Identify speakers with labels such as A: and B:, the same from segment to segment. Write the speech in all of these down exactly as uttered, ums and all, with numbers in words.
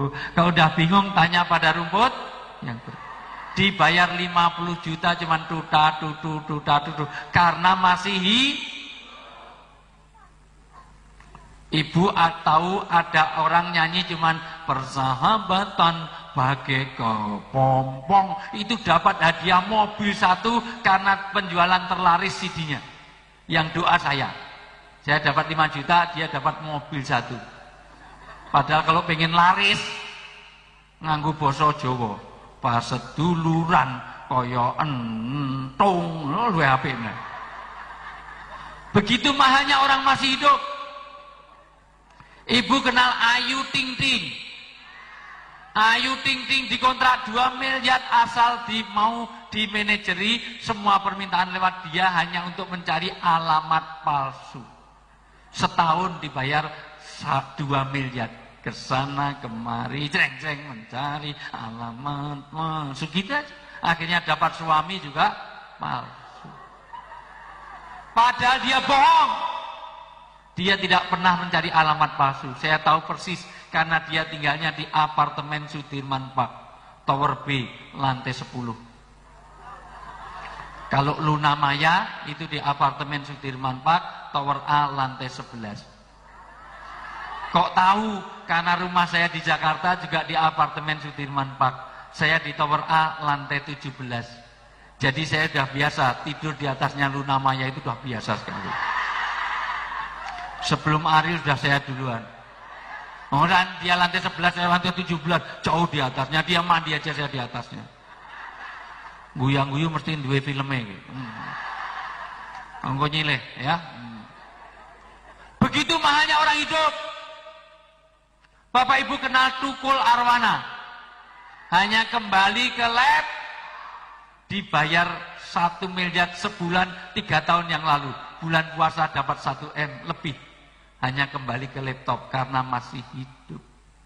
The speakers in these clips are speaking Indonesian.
A: Kalau udah bingung tanya pada rumput yang ber... dibayar lima puluh juta cuman tuta tutu tuta tutu karena masih hi... Ibu tahu ada orang nyanyi cuman persahabatan bagai kepompong, itu dapat hadiah mobil satu karena penjualan terlaris C D-nya. Yang doa saya, saya dapat lima juta, dia dapat mobil satu. Padahal kalau pengen laris nganggo basa Jawa, paseduluran kaya entung, luwih apik meneh. Begitu mahalnya orang masih hidup. Ibu kenal Ayu Ting Ting. Ayu Ting Ting dikontrak dua miliar asal di mau dimanajeri, semua permintaan lewat dia hanya untuk mencari alamat palsu. Setahun dibayar dua miliar. Kesana kemari, ceng-ceng mencari alamat palsu. Gitu aja. Akhirnya dapat suami juga palsu. Padahal dia bohong. Dia tidak pernah mencari alamat palsu. Saya tahu persis karena dia tinggalnya di apartemen Sudirman Park, Tower B, lantai sepuluh. Kalau Luna Maya itu di apartemen Sudirman Park, Tower A, lantai sebelas. Kok tahu? Karena rumah saya di Jakarta juga di apartemen Sudirman Park. Saya di Tower A, lantai tujuh belas. Jadi saya sudah biasa tidur di atasnya Luna Maya, itu sudah biasa sekali. Sebelum Ariel sudah saya duluan. Oh, dan dia lantai sebelas, saya lantai tujuh belas, jauh di atasnya. Dia mandi aja, saya di atasnya. Guyang-guyu mesti duwe filmnya gitu. Hmm. Engko nyileh ya. Hmm. Begitu mahalnya orang hidup. Bapak Ibu kenal Tukul Arwana. Hanya kembali ke lab dibayar satu miliar sebulan tiga tahun yang lalu. Bulan puasa dapat satu M lebih. Hanya kembali ke laptop karena masih hidup.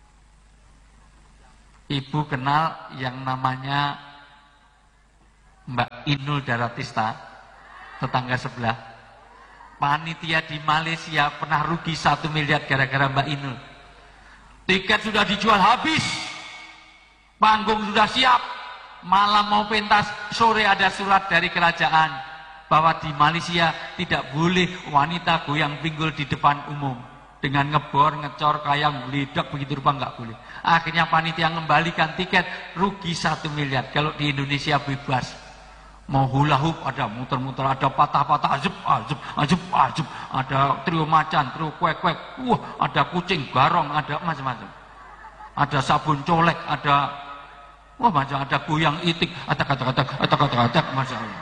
A: Ibu kenal yang namanya Mbak Inul Daratista, tetangga sebelah. Panitia di Malaysia pernah rugi satu miliar gara-gara Mbak Inul. Tiket sudah dijual habis, panggung sudah siap, malam mau pentas, sore ada surat dari kerajaan bahwa di Malaysia tidak boleh wanita goyang pinggul di depan umum dengan ngebor, ngecor, kayang, meledak begitu rupa nggak boleh. Akhirnya panitia mengembalikan tiket, rugi satu miliar. Kalau di Indonesia bebas, mau hula hoop ada muter-muter, ada patah-patah, azub, azub, azub, azub, ada trio macan, trio kuek-kuek, wah, ada kucing, barong, ada macam-macam. Ada sabun colek, ada wah macam ada goyang itik, ada kata-kata, ada kata-kata, masya Allah.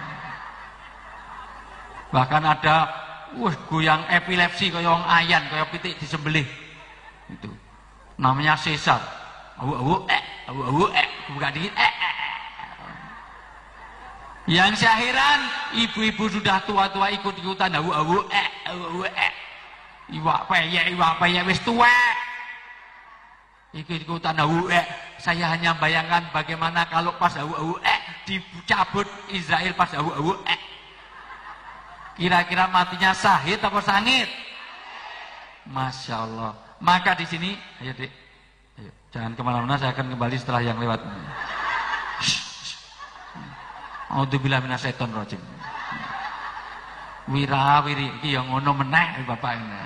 A: Bahkan ada wah goyang epilepsi kaya wong ayan, kaya pitik disembelih. Itu namanya sesar. Awu-awu eh, awu-awu eh, buka dikit eh, eh. Yang saya heran, ibu-ibu sudah tua-tua ikut-ikutan awu-awu eh, awu-awu eh. Iwak peyek, iwak peyek wis tuwek. Ikut-ikutan awu eh. Saya hanya bayangkan bagaimana kalau pas awu-awu eh dicabut Israel pas awu-awu eh. Kira-kira matinya sahid atau sangit? Masya Allah. Maka di sini, ayo dek, ayo, jangan kemana-mana. Saya akan kembali setelah yang lewat. A'udzubillahi minasyaitonir rajim. Wira wiri iki yang ngono meneh bapak ini.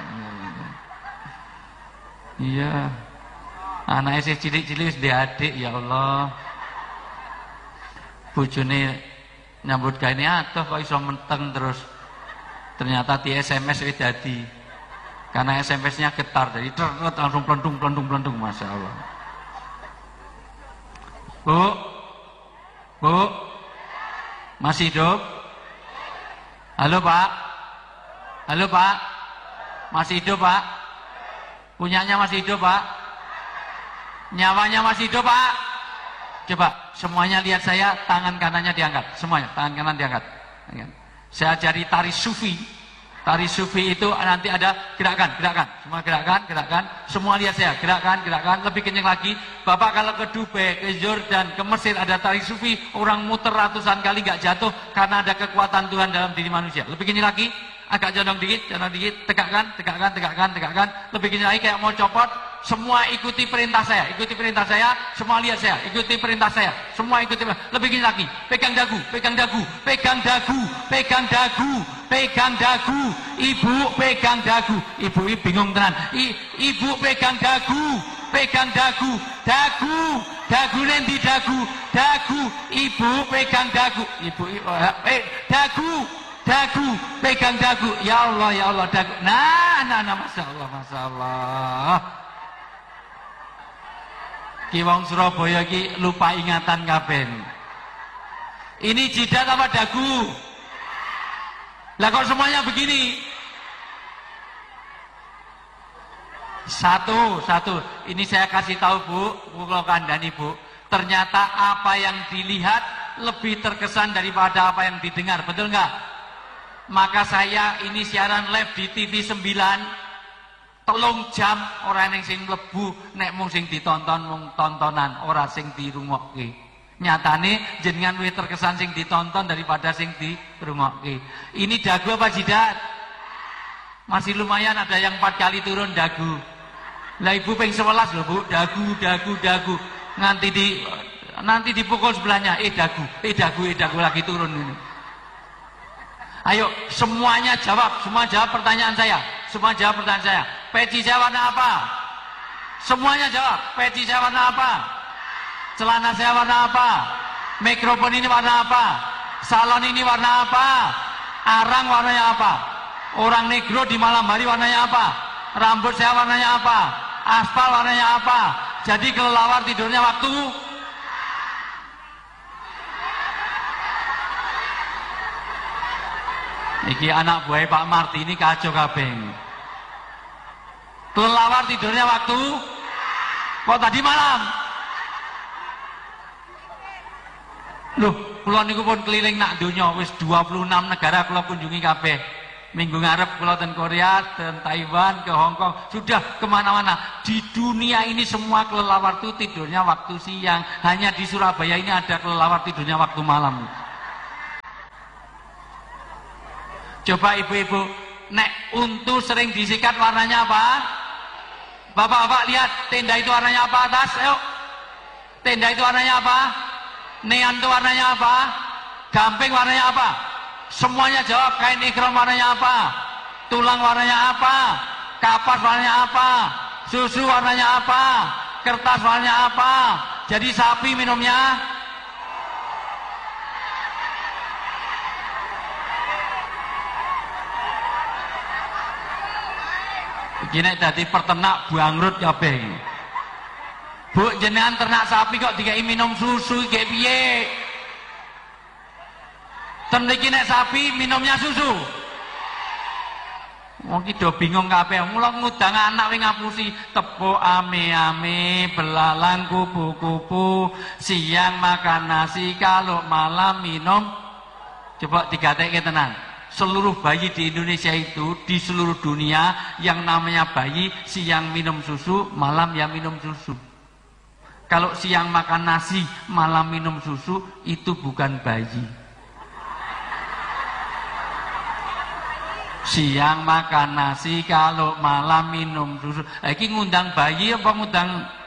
A: Iya. Anake sing cilik-cilik wis ndek adik ya Allah. Bojone nyambut gawe atuh kok iso menteng terus. Ternyata di S M S itu jadi karena S M S-nya getar jadi teret langsung pelentung pelentung pelentung, masya Allah. Bu, bu, masih hidup? Halo Pak, halo Pak, masih hidup Pak? Punyanya masih hidup Pak? Nyawanya masih hidup Pak? Coba semuanya lihat saya, tangan kanannya diangkat, semuanya tangan kanan diangkat. Saya ajari tari sufi. Tari sufi itu nanti ada gerakan, gerakan. Semua gerakan, gerakan. Semua lihat saya, gerakan, gerakan. Lebih kencang lagi. Bapak kalau ke Dubai, ke Jordan, ke Mesir ada tari sufi. Orang muter ratusan kali gak jatuh karena ada kekuatan Tuhan dalam diri manusia. Lebih kencang lagi. Agak condong dikit, condong dikit. Tegakkan, tegakkan, tegakkan, tegakkan. Lebih kencang lagi kayak mau copot. Semua ikuti perintah saya, ikuti perintah saya, semua lihat saya, ikuti perintah saya, semua ikuti. Lebih gini lagi, pegang dagu, pegang dagu, pegang dagu, pegang dagu, pegang dagu. Ibu pegang dagu, ibu ibu bingung tenan. I, ibu pegang dagu, pegang dagu, dagu, dagu nanti dagu, dagu. Ibu pegang dagu, ibu eh dagu, dagu, pegang dagu. Ya Allah, ya Allah, dagu. Nah, nah, nah, masya Allah, masya Allah. Ki wong Surabaya ki lupa ingatan kabeh. Ini jidat apa dagu? Lah kok semuanya begini? Satu, satu. Ini saya kasih tahu Bu, kalau kandhani Bu. Ternyata apa yang dilihat lebih terkesan daripada apa yang didengar, betul nggak? Maka saya ini siaran live di T V sembilan. Telung jam orang yang sing lebu nek mung sing ditonton mung tontonan ora sing dirungokke. Nyatane jenengan luwih terkesan sing ditonton daripada sing dirungokke. Ini dagu apa jidat? Masih lumayan ada yang empat kali turun dagu. Lah ibu ping sebelas lho Bu, dagu dagu dagu. Nanti di nanti dipukul sebelahnya, eh dagu, eh dagu, eh dagu lagi turun ini. Ayo semuanya jawab, semua jawab pertanyaan saya. Semua jawab pertanyaan saya. Peci saya warna apa? Semuanya jawab. Peci saya warna apa? Celana saya warna apa? Mikrofon ini warna apa? Salon ini warna apa? Arang warnanya apa? Orang negro di malam hari warnanya apa? Rambut saya warnanya apa? Aspal warnanya apa? Jadi kelelawar tidurnya waktu iki anak buah Pak Marti ini kacau kabeh. Kelelawar tidurnya waktu kok tadi malam. Loh, kula niku pun keliling nak donya wis dua puluh enam negara kula kunjungi kabeh. Minggu ngarep kula ten Korea, ten Taiwan, ke Hong Kong, sudah kemana-mana. Di dunia ini semua kelelawar itu tidurnya waktu siang. Hanya di Surabaya ini ada kelelawar tidurnya waktu malam. Coba ibu-ibu, nek untu sering disikat warnanya apa? Bapak-bapak lihat, tenda itu warnanya apa atas? Ayo. Tenda itu warnanya apa? Neon itu warnanya apa? Gamping warnanya apa? Semuanya jawab. Kain ikram warnanya apa? Tulang warnanya apa? Kapas warnanya apa? Susu warnanya apa? Kertas warnanya apa? Jadi sapi minumnya gini tadi peternak bangkrut kabeh. Bu jenengan ternak sapi kok dikai minum susu iki piye? Ten iki nek sapi minumnya susu. Wong iki do bingung kabeh. Mula ngudang anak wing ngapusi tepuk ame-ame, belalang kupu-kupu, siang makan nasi, kalau malam minum. Coba digatekke tenan. Seluruh bayi di Indonesia itu, di seluruh dunia, yang namanya bayi siang minum susu, malam ya minum susu. Kalau siang makan nasi, malam minum susu, itu bukan bayi. Siang makan nasi, kalau malam minum susu. Iki ngundang bayi apa ngundang?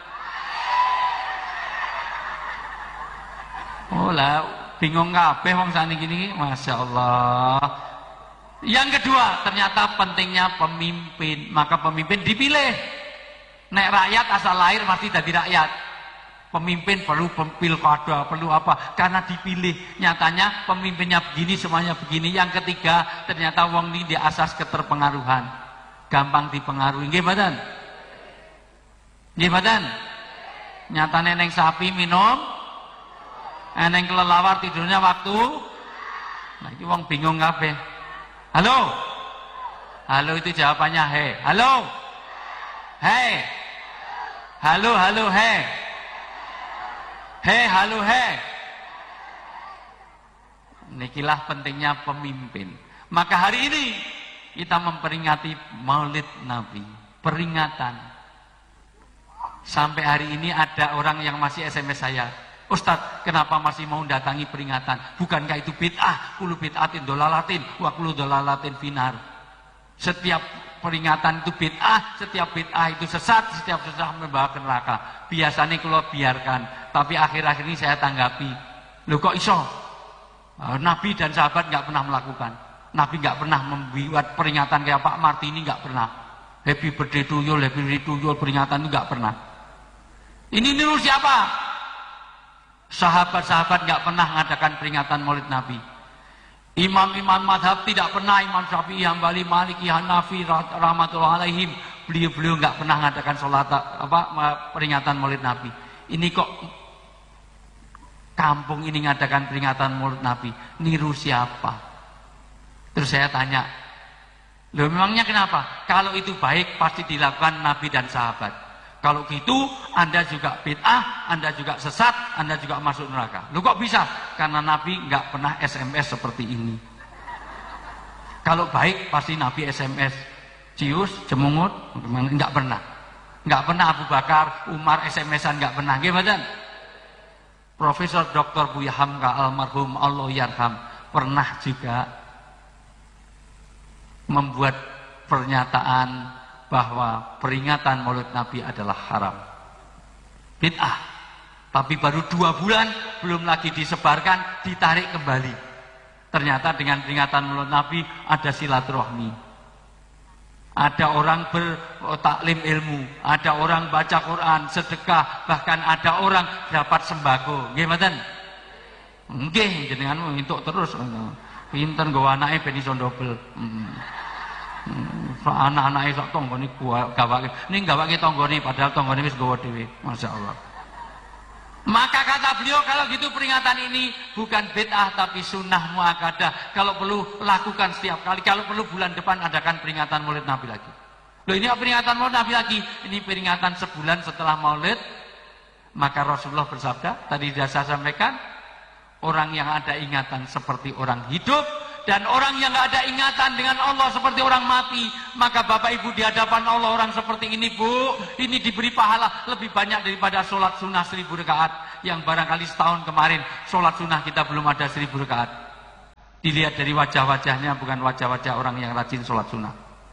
A: Oh lah, bingung kabeh wong saniki niki, masya Allah. Yang kedua, ternyata pentingnya pemimpin. Maka pemimpin dipilih. Nek rakyat asal lahir mesti jadi rakyat. Pemimpin perlu pilkada, perlu apa? Karena dipilih. Nyatanya pemimpinnya begini, semuanya begini. Yang ketiga, ternyata wong ini di asas keterpengaruhan. Gampang dipengaruhi. Nggih mboten? Nggih mboten? Nyatane neng sapi minum, eneng kelelawar tidurnya waktu. Nah, iki wong bingung kabeh. Halo? Halo itu jawabannya he. Halo? He. Halo, halo, he. He, halo, he. Nikilah pentingnya pemimpin. Maka hari ini kita memperingati Maulid Nabi. Peringatan. Sampai hari ini ada orang yang masih S M S saya. Ustadz, kenapa masih mau datangi peringatan? Bukankah itu bid'ah? Kulu bid'atin dolalatin, wa kulu dolalatin finar. Setiap peringatan itu bid'ah, setiap bid'ah itu sesat, setiap sesat membawa ke neraka. Biasanya kalau biarkan, tapi akhir-akhir ini saya tanggapi, loh kok iso? Nabi dan sahabat nggak pernah melakukan. Nabi nggak pernah membuat peringatan kayak Pak Martini, nggak pernah. Happy birthday to you, happy birthday to you, peringatan itu nggak pernah. Ini niru siapa? Sahabat-sahabat nggak pernah mengadakan peringatan Maulid Nabi. Imam-imam madhab tidak pernah, Imam Syafi'i, Hambali, Maliki, Hanafi, rahmatullah alaihim, beliau-beliau nggak pernah mengadakan sholat apa peringatan Maulid Nabi. Ini kok kampung ini mengadakan peringatan Maulid Nabi, niru siapa? Terus saya tanya, loh memangnya kenapa? Kalau itu baik pasti dilakukan Nabi dan sahabat. Kalau gitu Anda juga bid'ah, Anda juga sesat, Anda juga masuk neraka. Loh kok bisa? Karena Nabi nggak pernah S M S seperti ini. Kalau baik pasti Nabi S M S, cius, cemungut, nggak pernah. Nggak pernah Abu Bakar, Umar S M S-an nggak pernah. Gimana? Profesor Doktor Buya Hamka almarhum Allah yarham pernah juga membuat pernyataan bahwa peringatan Maulid Nabi adalah haram, bid'ah. Tapi baru dua bulan belum lagi disebarkan, ditarik kembali. Ternyata dengan peringatan Maulid Nabi ada silaturahmi, ada orang bertaklim ilmu, ada orang baca Quran, sedekah, bahkan ada orang dapat sembako. Gimana? Nggih, jenengan entuk terus. Pinten nggo anake ben iso ndobel. Anak-anake sak tanggane gawake. Ning gawake tanggane padahal tanggane wis nggawa dhewe. Masyaallah. Maka kata beliau, kalau gitu peringatan ini bukan bid'ah tapi sunnah muakkadah. Kalau perlu lakukan setiap kali. Kalau perlu bulan depan adakan peringatan Maulid Nabi lagi. Loh ini peringatan Maulid Nabi lagi. Ini peringatan sebulan setelah Maulid. Maka Rasulullah bersabda, tadi sudah saya sampaikan, orang yang ada ingatan seperti orang hidup. Dan orang yang nggak ada ingatan dengan Allah seperti orang mati. Maka Bapak Ibu di hadapan Allah orang seperti ini, Bu, ini diberi pahala lebih banyak daripada sholat sunnah seribu rakaat. Yang barangkali setahun kemarin sholat sunnah kita belum ada seribu rakaat. Dilihat dari wajah-wajahnya, bukan wajah-wajah orang yang rajin sholat sunnah.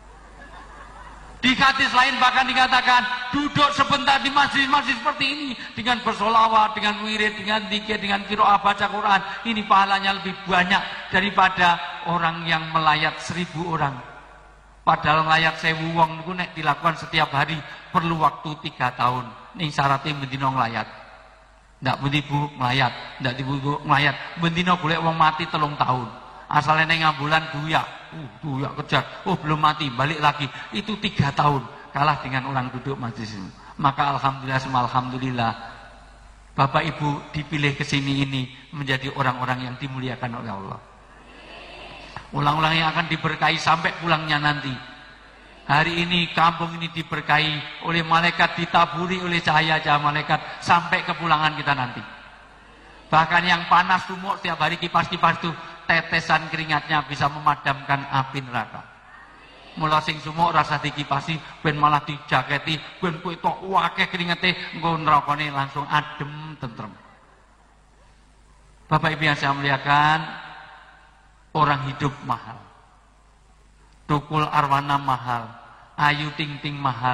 A: Di hadis lain bahkan dikatakan, duduk sebentar di masjid-masjid seperti ini dengan bersolawat, dengan wirid, dengan dzikir, dengan qiraah baca Quran, ini pahalanya lebih banyak daripada orang yang melayat seribu orang. Padahal melayat sewu wong niku nek dilakukan setiap hari perlu waktu tiga tahun. Ning syaratnya bendino nglayat. Ndak bentibu melayat, ndak dibu melayat. Bendino golek wong mati telung tahun. Asalnya ning ambulan duyak. Uh, tuh ya kejar, oh belum mati, balik lagi. Itu tiga tahun, kalah dengan orang duduk majlis ini. Maka alhamdulillah, semua alhamdulillah, Bapak Ibu dipilih ke sini ini menjadi orang-orang yang dimuliakan oleh Allah. Ulang-ulang yang akan diberkahi sampai pulangnya nanti. Hari ini kampung ini diberkahi oleh malaikat, ditaburi oleh cahaya-cahaya malaikat sampai kepulangan kita nanti. Bahkan yang panas sumuk setiap hari kipas-kipas itu, tetesan keringatnya bisa memadamkan api neraka. Mula sing sumuk rasa dikipasi ben malah dijaketi, ben kowe tok akeh keringete engko nerakane langsung adem tentrem. Bapak Ibu yang saya muliakan, orang hidup mahal. Tukul arwana mahal, Ayu Ting Ting mahal.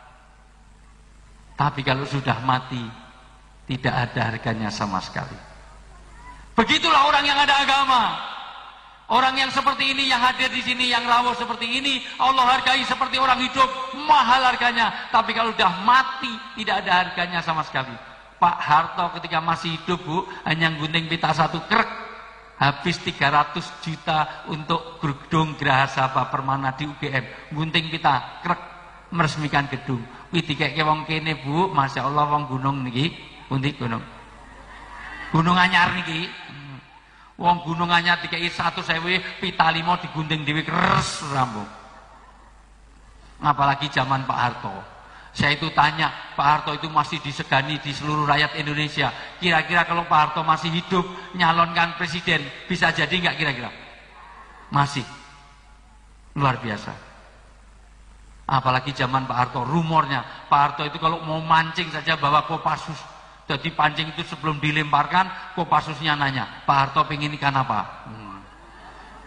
A: Tapi kalau sudah mati tidak ada harganya sama sekali. Begitulah orang yang ada agama. Orang yang seperti ini, yang hadir di sini, yang rawuh seperti ini, Allah hargai seperti orang hidup, mahal harganya. Tapi kalau sudah mati, tidak ada harganya sama sekali. Pak Harto ketika masih hidup, Bu, hanya gunting pita satu krek, habis tiga ratus juta untuk gedung Geraha Sabha Permana di U G M. Gunting pita krek, meresmikan gedung. Wih dikeke wong kene, Bu, Masya Allah wong gunung niki, pundi gunung. Gunung Anyar niki, wong Gunung Anyar dikei satu sewu pita limo digunting dhewe keres rambut. Apalagi zaman Pak Harto. Saya itu tanya, Pak Harto itu masih disegani di seluruh rakyat Indonesia. Kira-kira kalau Pak Harto masih hidup nyalonkan presiden, bisa jadi nggak kira-kira? Masih. Luar biasa. Apalagi zaman Pak Harto, rumornya Pak Harto itu kalau mau mancing saja bawa Kopassus. Jadi pancing itu sebelum dilemparkan, Kopassusnya nanya, Pak Harto pengen ikan apa? Hmm.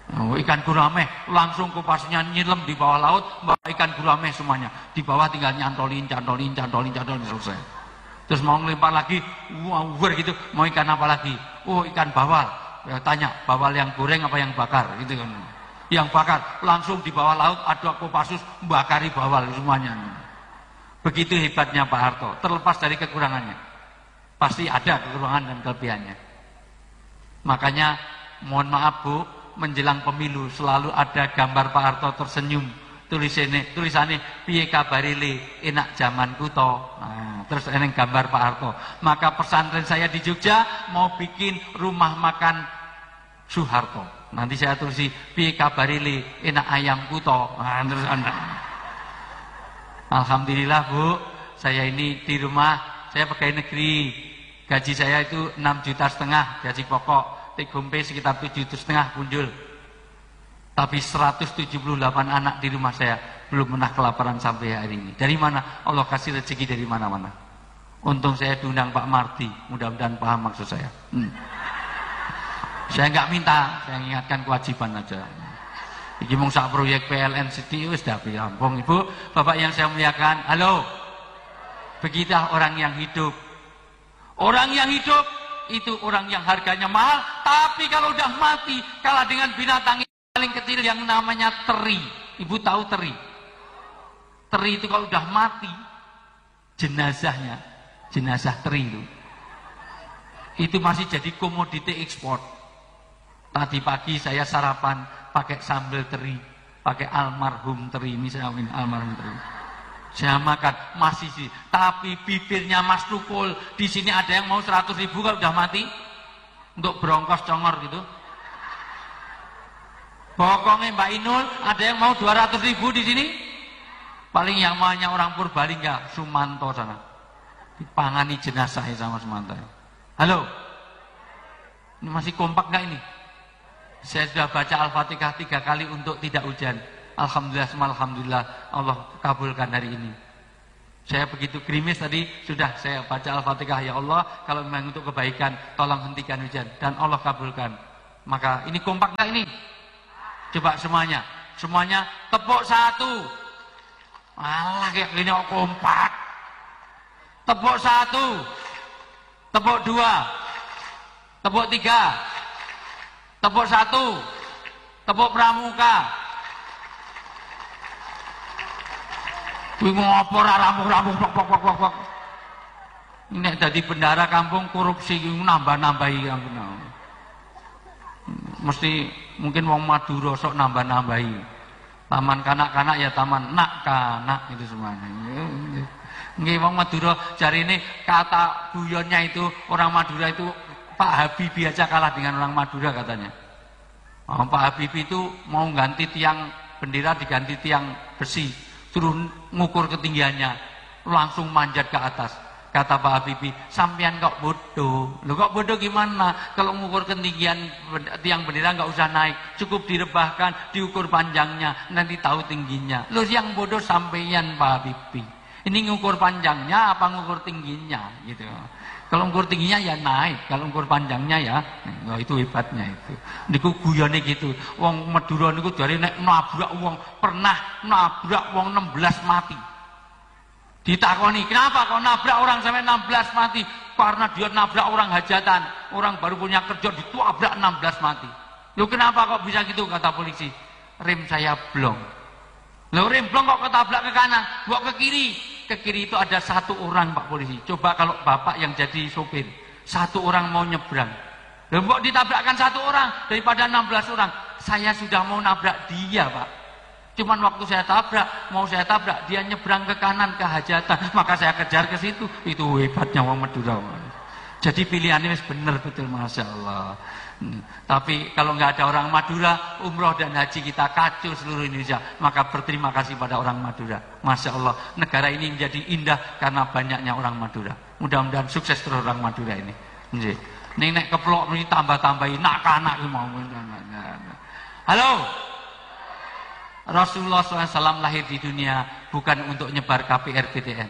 A: Oh, ikan gurame langsung kupasnya nyilam di bawah laut, bawa ikan gurame semuanya. Di bawah tinggal nyantolin, cantolin, cantolin, cantolin, selesai. Terus mau ngelempar lagi, wow, gitu. Mau ikan apa lagi? Oh, ikan bawal. Ya, tanya, bawal yang goreng apa yang bakar? Gitu kan. Yang bakar langsung di bawah laut ada Kopassus bakari bawal semuanya. Begitu hebatnya Pak Harto, terlepas dari kekurangannya. Pasti ada kekurangan dan kelebihannya. Makanya mohon maaf Bu, menjelang pemilu selalu ada gambar Pak Harto tersenyum, tulisannya tulisannya piye kabarile enak zamanku to. Nah, terus eneng gambar Pak Harto. Maka pesantren saya di Jogja mau bikin rumah makan Soeharto. Nanti saya tulis piye kabarile enak ayamku to. Nah, terus Anda. Alhamdulillah Bu, saya ini di rumah saya pegawai negeri. Gaji saya itu enam juta setengah gaji pokok. Tegompe sekitar tujuh juta setengah punjul. Tapi seratus tujuh puluh delapan anak di rumah saya belum pernah kelaparan sampai hari ini. Dari mana? Allah kasih rezeki dari mana-mana. Untung saya diundang Pak Mardi, mudah-mudahan paham maksud saya. Hmm. Saya nggak minta, saya ingatkan kewajiban aja. Iki mung sak proyek P L N City wis dah rampung. Ibu, Bapak yang saya muliakan, halo. Begitulah orang yang hidup. Orang yang hidup itu orang yang harganya mahal, tapi kalau udah mati kalah dengan binatang yang paling kecil yang namanya teri. Ibu tahu teri? Teri itu kalau udah mati, jenazahnya, jenazah teri itu, itu masih jadi komoditi ekspor. Tadi pagi saya sarapan pakai sambal teri, pakai almarhum teri, misalnya almarhum teri. Saya makan masih sih, tapi bibirnya Mas Tukul di sini ada yang mau seratus ribu kalau udah mati untuk berongkos congor gitu. Bokongnya Mbak Inul ada yang mau dua ratus ribu di sini. Paling yang maunya orang Purbalingga, Sumanto sana. Dipangani jenazah sama Sumanto. Halo, ini masih kompak nggak ini? Saya sudah baca Al-Fatihah tiga kali untuk tidak hujan. Alhamdulillah, alhamdulillah Allah kabulkan hari ini. Saya begitu gerimis tadi sudah saya baca Al-Fatihah, ya Allah kalau memang untuk kebaikan tolong hentikan hujan dan Allah kabulkan. Maka ini kompak nggak ini? Coba semuanya, semuanya tepuk satu. Alah kayak gini kok kompak. Tepuk satu, tepuk dua, tepuk tiga, tepuk satu, tepuk pramuka. Kuwi ngopo ora rampung-rampung pok-pok-pok-pok. Nek dadi bendara kampung korupsi ku nambah-nambahi kampung. Mesti mungkin wong Madura sok nambah-nambahi. Taman kanak-kanak ya taman nak kanak itu semuanya. Nggih wong Madura jarine kata guyonnya itu orang Madura itu Pak Habibie aja kalah dengan orang Madura katanya. Oh, Pak Habibie itu mau ganti tiang bendera diganti tiang besi. Turun ngukur ketinggiannya langsung manjat ke atas. Kata Pak Habibie, sampean kok bodoh. Loh kok bodoh gimana? Kalau ngukur ketinggian tiang bendera nggak usah naik, cukup direbahkan, diukur panjangnya, nanti tahu tingginya. Loh yang bodoh sampean Pak Habibie. Ini ngukur panjangnya apa ngukur tingginya gitu. Kalau ngukur tingginya ya naik, kalau ngukur panjangnya ya, nah, itu hebatnya itu. Niku guyone gitu. Wong Madura niku dari nek nabrak wong pernah nabrak wong enam belas mati. Ditakoni, "Kenapa kau nabrak orang sampai enam belas mati?" Karena dia nabrak orang hajatan, orang baru punya kerja ditabrak enam belas mati. Loh kenapa kok bisa gitu kata polisi? Rem saya blong. Loh rem blong kok ketabrak ke kanan, bawa ke kiri. Ke kiri itu ada satu orang Pak polisi. Coba kalau bapak yang jadi sopir, satu orang mau nyebrang. Loh kok ditabrakkan satu orang daripada enam belas orang. Saya sudah mau nabrak dia Pak. Cuman waktu saya tabrak, mau saya tabrak, dia nyebrang ke kanan ke hajatan. Maka saya kejar ke situ. Itu hebatnya wong Madura. Jadi pilihannya benar betul Masya Allah. Hmm. Tapi kalau nggak ada orang Madura, umroh dan haji kita kacau seluruh Indonesia. Maka berterima kasih pada orang Madura. Masya Allah, negara ini menjadi indah karena banyaknya orang Madura. Mudah-mudahan sukses terus orang Madura ini. Nih nek keplok ini tambah-tambahin nak anak mau. Halo, Rasulullah shallallahu alaihi wasallam lahir di dunia bukan untuk nyebar K P R B T N.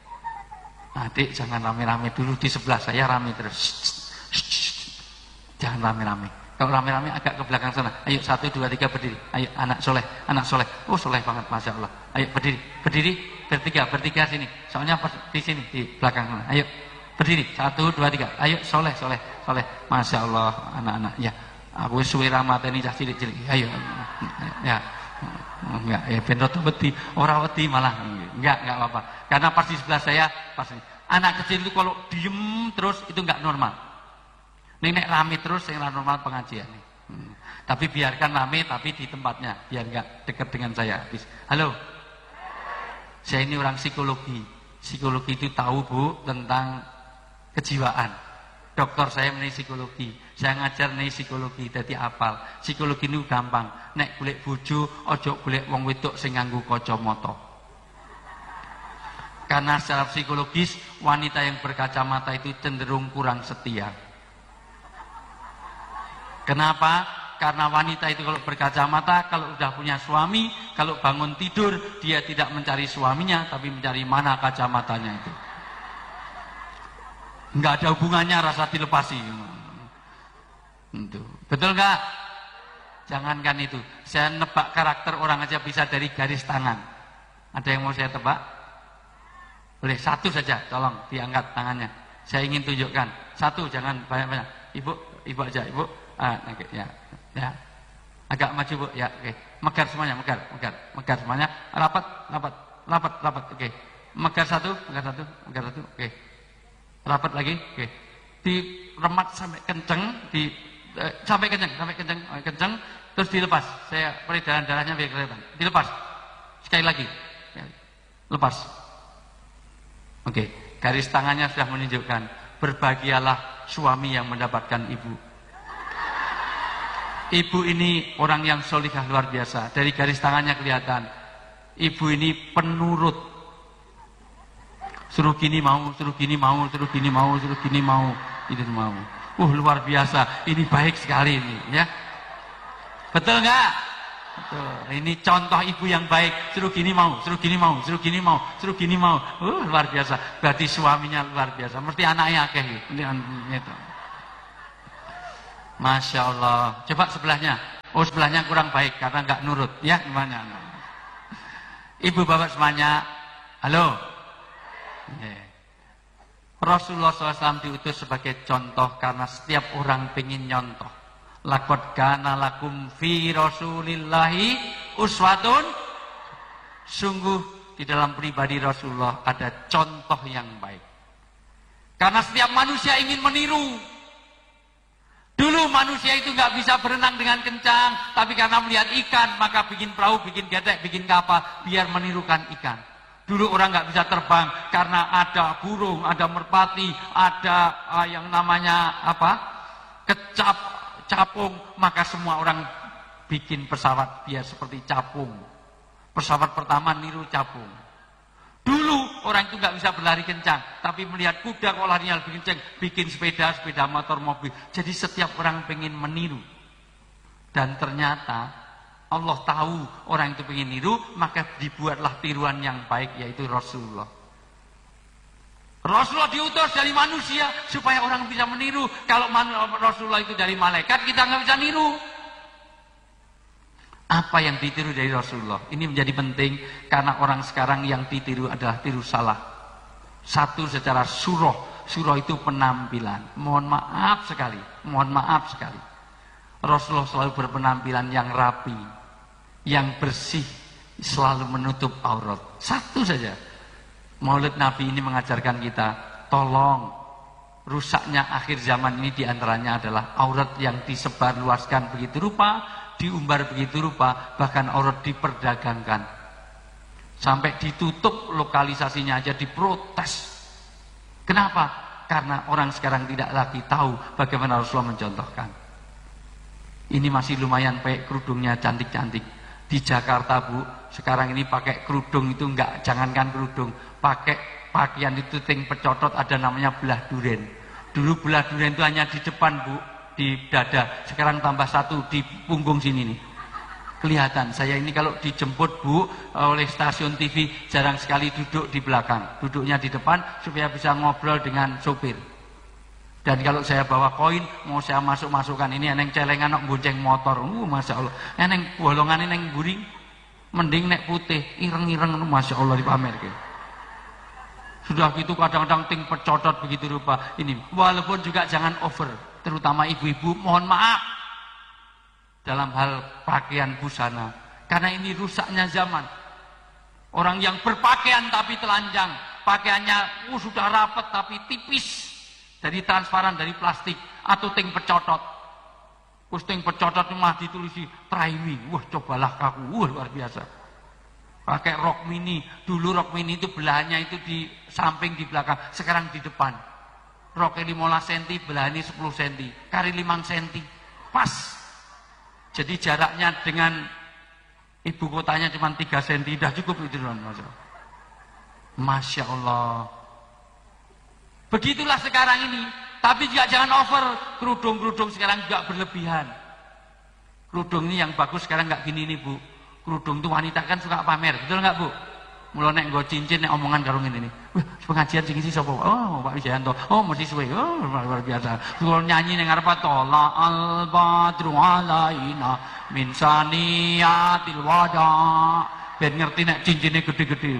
A: Adik jangan rame-rame dulu di sebelah saya rame terus. Jangan rame-rame. K Kalau rame-rame agak ke belakang sana. Ayo satu dua tiga berdiri. Ayo anak soleh, anak soleh. Oh soleh banget, masya Allah. Ayo berdiri, berdiri bertiga, bertiga sini. Soalnya pas di sini di belakang sana. Ayo berdiri satu dua tiga. Ayo soleh, soleh, soleh. Masya Allah anak-anak. Ya, aku suwe ramat ini cah cilik-cilik. Ayo, ya. Enggak, ya ben rada wedi, ora wedi malah. Enggak, enggak apa-apa. Karena pas di sebelah saya, pas ini. Anak kecil itu kalau diem terus itu enggak normal. Nek nek rame terus yang normal pengajian. Hmm. Tapi biarkan rame tapi di tempatnya, biar enggak dekat dengan saya. Habis. Halo. Saya ini orang psikologi. Psikologi itu tahu Bu tentang kejiwaan. Dokter saya mengenai psikologi. Saya ngajar mengenai psikologi, dadi apal. Psikologi ini gampang. Nek golek bojo, ojo golek wong wedok sing nganggo kacamata. Karena secara psikologis wanita yang berkacamata itu cenderung kurang setia. Kenapa? Karena wanita itu kalau berkacamata, kalau udah punya suami, kalau bangun tidur dia tidak mencari suaminya, tapi mencari mana kacamatanya itu. Enggak ada hubungannya, rasa dilepasi. Betul nggak? Jangankan itu, saya nebak karakter orang aja bisa dari garis tangan. Ada yang mau saya tebak? Boleh satu saja, tolong diangkat tangannya. Saya ingin tunjukkan satu, jangan banyak-banyak. Ibu, ibu aja, ibu. Ah, okay, ya, ya. Agak maju Bu, ya, oke. Okay. Megar semuanya, megar, megar, megar semuanya. Rapat, rapat, rapat, rapat, oke. Okay. Megar satu, megar satu, megar satu, oke. Okay. Rapat lagi, oke. Okay. Diremat sampai kenceng, di eh, sampai kenceng, sampai kenceng, sampai kenceng, terus dilepas. Saya peredaran darahnya biar kelihatan. Dilepas. Sekali lagi. Lepas. Oke, okay. Garis tangannya sudah menunjukkan berbahagialah suami yang mendapatkan ibu. Ibu ini orang yang solihah luar biasa. Dari garis tangannya kelihatan. Ibu ini penurut. Suruh gini mau, suruh gini mau, suruh gini mau, suruh gini mau, ini mau. Uh luar biasa. Ini baik sekali ini, ya. Betul nggak? Betul. Ini contoh ibu yang baik. Suruh gini mau, suruh gini mau, suruh gini mau, suruh gini mau. Uh luar biasa. Berarti suaminya luar biasa. Mesti anaknya akeh gitu. Masya Allah. Coba sebelahnya. Oh sebelahnya kurang baik karena nggak nurut. Ya gimana? Ibu bapak semuanya. Halo. Yeah. Rasulullah shallallahu alaihi wasallam diutus sebagai contoh karena setiap orang pengen nyontoh. Laqad kana lakum fi rasulillahi uswatun. Sungguh di dalam pribadi Rasulullah ada contoh yang baik. Karena setiap manusia ingin meniru. Dulu manusia itu nggak bisa berenang dengan kencang, tapi karena melihat ikan maka bikin perahu, bikin getek, bikin kapal biar menirukan ikan. Dulu orang nggak bisa terbang karena ada burung, ada merpati, ada uh, yang namanya apa? Kecap, capung, maka semua orang bikin pesawat biar seperti capung. Pesawat pertama niru capung. Dulu orang itu nggak bisa berlari kencang, tapi melihat kuda kok larinya lebih kencang, bikin sepeda, sepeda motor, mobil. Jadi setiap orang pengen meniru. Dan ternyata Allah tahu orang itu pengen niru, maka dibuatlah tiruan yang baik, yaitu Rasulullah. Rasulullah diutus dari manusia supaya orang bisa meniru. Kalau Rasulullah itu dari malaikat, kita nggak bisa niru. Apa yang ditiru dari Rasulullah? Ini menjadi penting karena orang sekarang yang ditiru adalah tiru salah. Satu secara surah. Surah itu penampilan. Mohon maaf sekali. Mohon maaf sekali. Rasulullah selalu berpenampilan yang rapi. Yang bersih. Selalu menutup aurat. Satu saja. Maulid Nabi ini mengajarkan kita. Tolong. Rusaknya akhir zaman ini diantaranya adalah aurat yang disebar luaskan begitu rupa. Diumbar begitu rupa, bahkan aurat diperdagangkan. Sampai ditutup lokalisasinya aja, diprotes. Kenapa? Karena orang sekarang tidak lagi tahu bagaimana Rasulullah mencontohkan. Ini masih lumayan pakai kerudungnya cantik-cantik. Di Jakarta Bu, sekarang ini pakai kerudung itu enggak, jangankan kerudung, pakai pakaian itu ting pecotot, ada namanya belah duren. Dulu belah duren itu hanya di depan Bu, di dada, sekarang tambah satu di punggung sini nih. Kelihatan, saya ini kalau dijemput Bu oleh stasiun T V jarang sekali duduk di belakang, duduknya di depan supaya bisa ngobrol dengan sopir. Dan kalau saya bawa koin, mau saya masuk-masukkan ini eneng celengan nok bonceng motor. Uh, Masya Allah. Eneng bolongan eneng guring. Mending nek putih, ireng-ireng, Masya Allah dipamerke. Sudah gitu kadang-kadang ting pecotot begitu rupa ini. Walaupun juga jangan over, terutama ibu-ibu, mohon maaf dalam hal pakaian busana. Karena ini rusaknya zaman. Orang yang berpakaian tapi telanjang, pakaiannya uh, sudah rapat tapi tipis. Dari transparan, dari plastik, atau ting pecotot. Terus ting pecotot mah ditulisi try me. Wah, cobalah kaku. Wah, luar biasa. Pakai rok mini. Dulu rok mini itu belahannya itu di samping, di belakang. Sekarang di depan. Roknya lima belas sentimeter, belahannya sepuluh sentimeter. Kari lima sentimeter. Pas. Jadi jaraknya dengan ibu kotanya cuma tiga sentimeter. Sudah cukup itu. Masya Allah. Begitulah sekarang ini. Tapi juga jangan over. Kerudung-kerudung sekarang juga berlebihan. Kerudung ini yang bagus sekarang nggak gini nih Bu. Kerudung itu wanita kan suka pamer. Betul nggak Bu? Mulai nek nggo cincin nek omongan karo ngene ini. Wah, pengajian sing isi sapa? Oh, Pak Wijayanto. Oh, mesti suwe. Oh, luar biasa. Kalau nyanyi ning ngarep tola al badru alaina min saniyatil wada. Ben ngerti nek cincine gede-gede.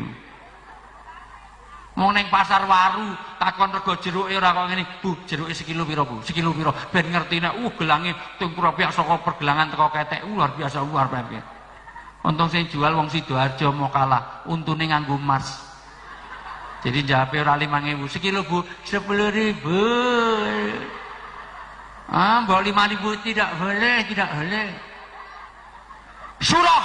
A: Mau neng pasar waru takon rego jeruke ora kok ngene. Bu, jeruke sekilo piro, Bu? Sekilo piro? Ben ngerti nek uh gelange ting pira-pira saka pergelangan teko ketek. Uh, luar biasa luar biasa. Untung sing jual wong Sidoarjo mau kalah, untune nganggo emas. Jadi jawabe ora lima ribu. Sekilo, Bu, sepuluh ribu. Ah, mbok lima ribu tidak boleh, tidak boleh. Surah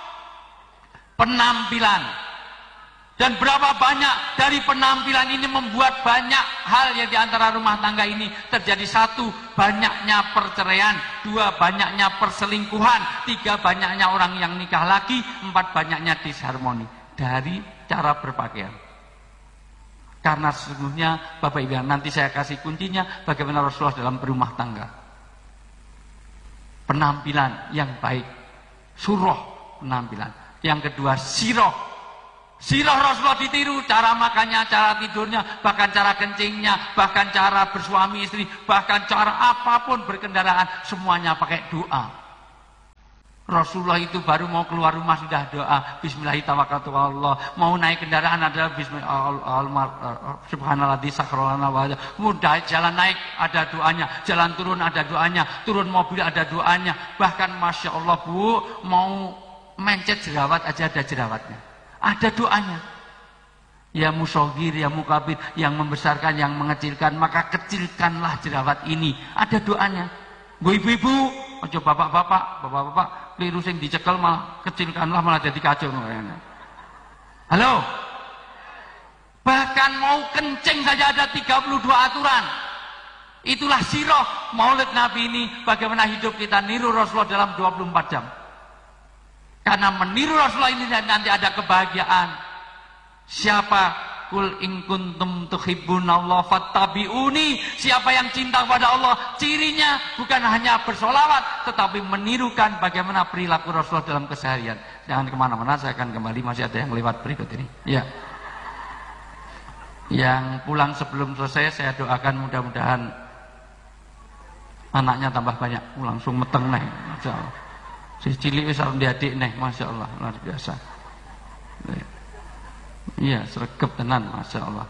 A: penampilan. Dan berapa banyak dari penampilan ini membuat banyak hal yang diantara rumah tangga ini terjadi. Satu, banyaknya perceraian. Dua, banyaknya perselingkuhan. Tiga, banyaknya orang yang nikah lagi. Empat, banyaknya disharmoni dari cara berpakaian. Karena sesungguhnya Bapak Ibu, nanti saya kasih kuncinya bagaimana Rasulullah dalam berumah tangga. Penampilan yang baik. Surah penampilan. Yang kedua, sirah. Sirah Rasulullah ditiru, cara makannya, cara tidurnya, bahkan cara kencingnya, bahkan cara bersuami istri, bahkan cara apapun berkendaraan, semuanya pakai doa. Rasulullah itu baru mau keluar rumah sudah doa, Bismillahirrahmanirrahim. Mau naik kendaraan adalah Bismillahirrahmanirrahim. Subhanallah disakrollana wajah. Mudah jalan naik ada doanya, jalan turun ada doanya, turun mobil ada doanya. Bahkan Masya Allah Bu, mau mencet jerawat aja ada jerawatnya. Ada doanya. Ya musogir, ya mukabir, yang membesarkan, yang mengecilkan, maka kecilkanlah jerawat ini. Ada doanya. Gue ibu-ibu, ojo bapak-bapak, bapak-bapak, keliru sing dicekel malah kecilkanlah malah jadi kacau. Halo? Bahkan mau kencing saja ada tiga puluh dua aturan. Itulah sirah Maulid Nabi ini, bagaimana hidup kita niru Rasulullah dalam dua puluh empat jam. Karena meniru Rasulullah ini nanti ada kebahagiaan. Siapa? Kul in kuntum tuhibbunallaha fattabi'uni. Siapa yang cinta kepada Allah, cirinya bukan hanya bersolawat, tetapi menirukan bagaimana perilaku Rasulullah dalam keseharian. Jangan kemana-mana, saya akan kembali, masih ada yang lewat berikut ini. Ya. Yang pulang sebelum selesai, saya doakan mudah-mudahan anaknya tambah banyak, langsung meteng nih, Masya Allah. Si cilik wis arep diadik nih, Masya Allah, luar biasa. Iya, sregep tenan, Masya Allah.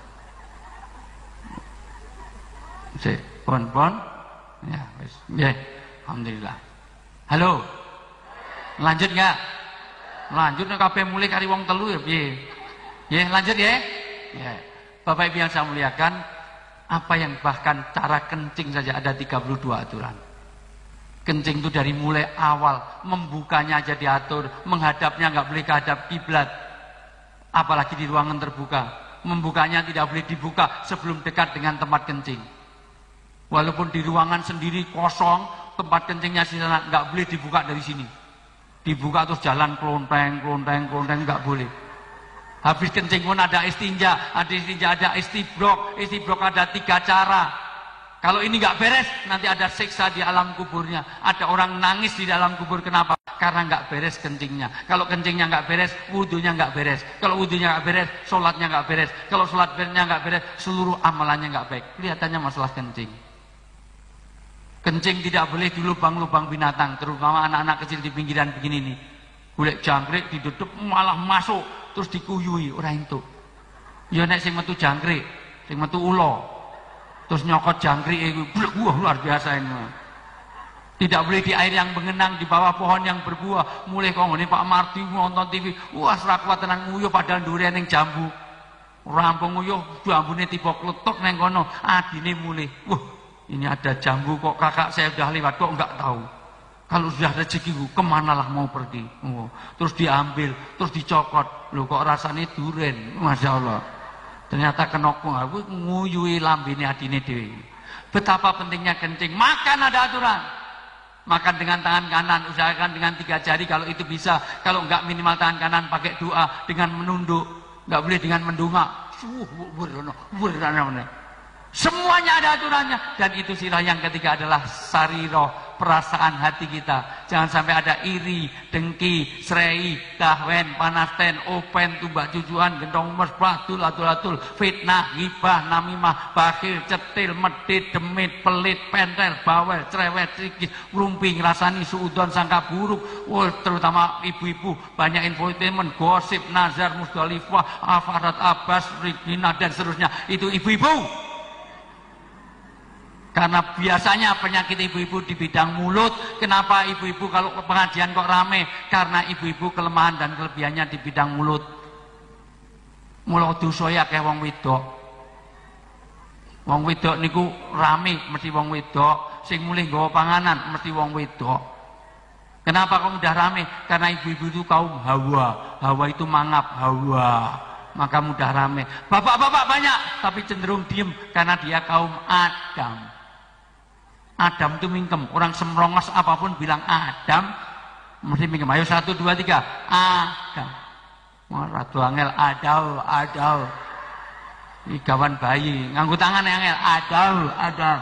A: Si pon-pon, ya, wis, ya, alhamdulillah. Halo, lanjut nggak? Lanjut nih, kabeh mulai kari wong telu ya, piye? Ya, lanjut ya. Ya, Bapak Ibu yang saya muliakan, apa yang bahkan cara kencing saja ada tiga puluh dua aturan. Kencing itu dari mulai awal, membukanya aja diatur, menghadapnya nggak boleh kehadap kiblat, apalagi di ruangan terbuka. Membukanya tidak boleh dibuka sebelum dekat dengan tempat kencing. Walaupun di ruangan sendiri kosong, tempat kencingnya di sana nggak boleh dibuka dari sini. Dibuka terus jalan klonteng, klonteng, klonteng, nggak boleh. Habis kencing pun ada istinja, ada istinja, ada istibrok, istibrok ada tiga cara. Kalau ini nggak beres, nanti ada siksa di alam kuburnya. Ada orang nangis di dalam kubur. Kenapa? Karena nggak beres kencingnya. Kalau kencingnya nggak beres, wudhunya nggak beres. Kalau wudhunya nggak beres, sholatnya nggak beres. Kalau sholatnya nggak beres, seluruh amalannya nggak baik. Kelihatannya masalah kencing. Kencing tidak boleh di lubang-lubang binatang, terutama anak-anak kecil di pinggiran begini nih. Golek jangkrik ditutup malah masuk terus dikuyui orang itu. Ya nek sing metu jangkrik, sing metu ula. Terus nyokot jangkrik iku wah luar biasa ini. Tidak boleh di air yang mengenang, di bawah pohon yang berbuah. Mulai kok ngene Pak Marti nonton T V, wah ora kuat tenan nguyuh padahal ndure ning jambu. Rampung nguyuh jambune tiba kletok neng kono, adine mulih. Wah, ini ada jambu kok kakak saya udah lewat kok enggak tahu. Kalau sudah rezekiku kemanalah mau pergi. Oh, terus diambil, terus dicokot. Loh kok rasanya duren, Masya Allah. Ternyata kenokku aku nguyui lambene adine dhewe. Betapa pentingnya kencing. Makan ada aturan. Makan dengan tangan kanan, usahakan dengan tiga jari kalau itu bisa. Kalau enggak minimal tangan kanan pakai doa dengan menunduk. Enggak boleh dengan mendungak. Semuanya ada aturannya. Dan itu sirah yang ketiga adalah sariroh, perasaan hati kita. Jangan sampai ada iri, dengki, serei, kahwen, panasten, open, tumbak cucuan, gendong mesbah, tul atul atul, fitnah, ghibah, namimah, bakhil, cetil, medit, demit, pelit, pentel, bawel, cerewet, trikis, ngrumping, rasani, suudon, sangka buruk. Oh, terutama ibu-ibu banyak infotainment, gosip, nazar, musdalifah, afarat, abbas, rigina dan seterusnya. Itu ibu-ibu. Karena biasanya penyakit ibu-ibu di bidang mulut. Kenapa ibu-ibu kalau pengajian kok rame? Karena ibu-ibu kelemahan dan kelebihannya di bidang mulut. Mulut dosa kayak wong wedok. Wong wedok niku rame mesti wong wedok. Sing mulih nggawa panganan mesti wong wedok. Kenapa kok udah rame? Karena ibu-ibu itu kaum Hawa. Hawa itu mangap Hawa. Maka mudah rame. Bapak-bapak banyak tapi cenderung diem karena dia kaum Adam. Adam itu mingkem, orang semrongos apapun bilang Adam mesti mingkem. Ayo satu dua tiga Adam. Wah ratu angel adau adau. Igawan bayi nganggo tangan angel adau adau.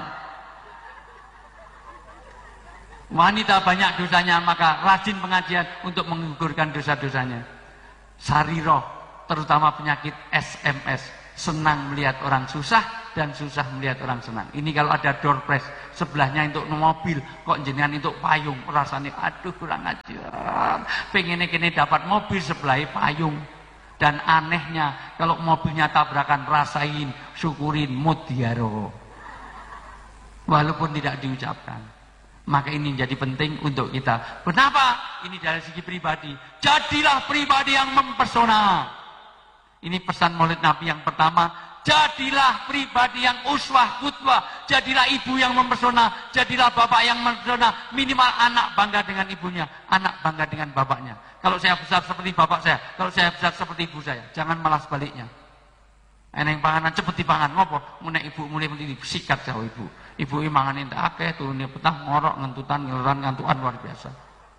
A: Wanita banyak dosanya maka rajin pengajian untuk menggugurkan dosa-dosanya. Sariroh terutama penyakit S M S, senang melihat orang susah dan susah melihat orang senang. Ini kalau ada door prize sebelahnya untuk mobil, kok jenengan untuk payung, rasanya aduh kurang ajar. Pengennya kini dapat mobil sebelahnya payung. Dan anehnya kalau mobilnya tabrakan rasain, syukurin mutiaro. Walaupun tidak diucapkan. Maka ini jadi penting untuk kita. Kenapa? Ini dari segi pribadi. Jadilah pribadi yang mempesona. Ini pesan Maulid Nabi yang pertama. Jadilah pribadi yang uswah kutwah. Jadilah ibu yang mempesona. Jadilah bapak yang mempesona. Minimal anak bangga dengan ibunya, anak bangga dengan bapaknya. Kalau saya besar seperti bapak saya, kalau saya besar seperti ibu saya, jangan malah sebaliknya. Eneng panganan cepet dipangan ngopo? Munek ibu mulai mendiri sikat jauh ibu. Ibu ini manganin tak akeh turunnya petah ngorok ngentutan ngeluran ngantuan luar biasa.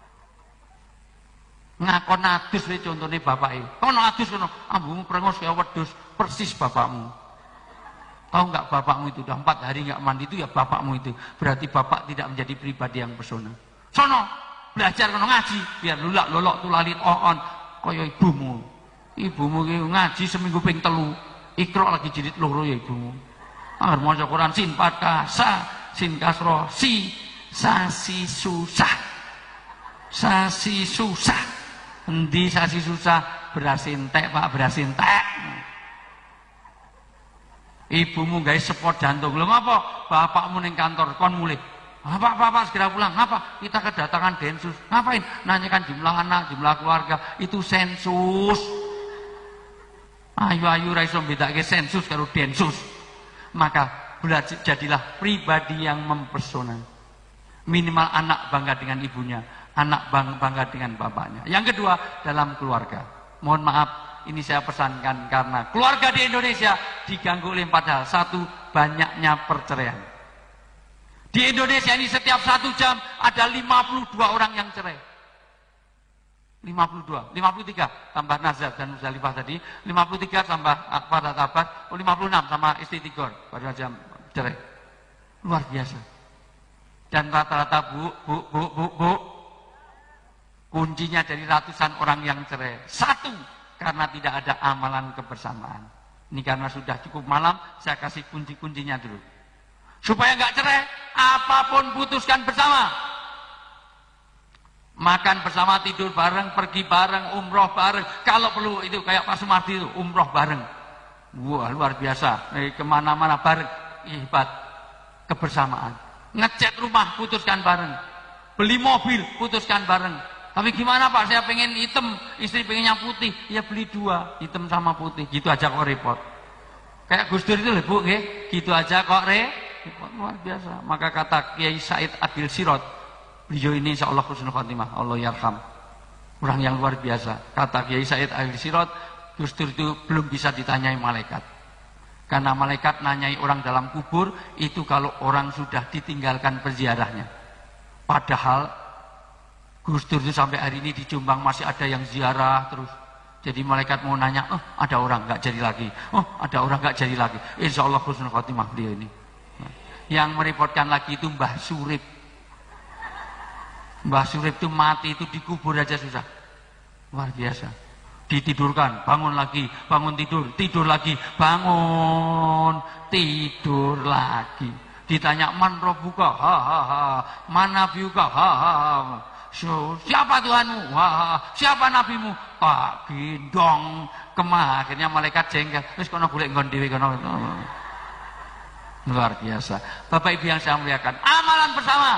A: Ngakon adus we contone bapake. Kono adus kono, ambumu prengos kaya wedhus, persis bapakmu. Tahu enggak bapakmu itu udah empat hari enggak mandi itu ya bapakmu itu. Berarti bapak tidak menjadi pribadi yang pesona. Sono belajar kono ngaji biar lulak lolok tulalit oon kaya ibumu. Ibumu ki ngaji seminggu ping telu. Iqra lagi jilid loro ya ibumu. Angger maca Quran sin fathah sa sin kasra si sasi susah. Sasi susah. Endi sasi susah beras entek Pak, beras entek. Ibumu gawe sepot jantung. Lho ngapa? Bapakmu ning kantor kon mulih. Bapak, bapak segera pulang. Ngapa? Kita kedatangan densus. Ngapain? Nanyakan jumlah anak, jumlah keluarga. Itu sensus. Ayu-ayu ra iso mbedake sensus karo densus. Maka belajar jadilah pribadi yang mempesona. Minimal anak bangga dengan ibunya. Anak bangga dengan bapaknya. Yang kedua, dalam keluarga. Mohon maaf, ini saya pesankan karena keluarga di Indonesia diganggu oleh empat hal. Satu, banyaknya perceraian. Di Indonesia ini setiap satu jam ada lima puluh dua orang yang cerai. lima puluh dua, lima puluh tiga tambah nazar dan musdalifah tadi. lima puluh tiga tambah akbar tabat. Oh, lima puluh enam sama istighfar pada jam cerai. Luar biasa. Dan rata-rata bu, bu, bu, bu, bu. Kuncinya dari ratusan orang yang cerai. Satu, karena tidak ada amalan kebersamaan. Ini karena sudah cukup malam, saya kasih kunci-kuncinya dulu. Supaya nggak cerai, apapun putuskan bersama. Makan bersama, tidur bareng, pergi bareng, umroh bareng. Kalau perlu itu kayak Pak Sumardi itu, umroh bareng. Wah, luar biasa. Eh, kemana-mana bareng. Hebat. Kebersamaan. Ngecat rumah, putuskan bareng. Beli mobil, putuskan bareng. Tapi gimana Pak, saya pengen hitam, istri pengennya putih. Ya beli dua, hitam sama putih. Gitu aja kok repot. Kayak Gus Dur itu loh Bu, nggih. Gitu aja kok repot. Luar biasa. Maka kata Kiai Said Agil Sirot, beliau ini insya Allah husnul khotimah, Allah yarham. Orang yang luar biasa. Kata Kiai Said Agil Sirot, Gus Dur itu belum bisa ditanyai malaikat. Karena malaikat nanyai orang dalam kubur, itu kalau orang sudah ditinggalkan peziarahnya. Padahal Gus Dur itu sampai hari ini di Jombang masih ada yang ziarah terus. Jadi malaikat mau nanya, oh ada orang nggak jadi lagi, oh ada orang nggak jadi lagi. Insya Allah husnul khotimah beliau ini. Yang merepotkan lagi itu Mbah Surip. Mbah Surip itu mati itu dikubur aja susah. Luar biasa. Ditidurkan, bangun lagi, bangun tidur, tidur lagi, bangun, tidur lagi. Ditanya man robbuka, ha ha ha, man nabiyuka, ha ha ha. So, siapa Tuhanmu? Wah, siapa nabimu? Pak Gendong Kemah. Akhirnya malaikat jengkel. Terus kono golek nggon dhewe kono. Luar biasa. Bapak Ibu yang saya muliakan, amalan bersama.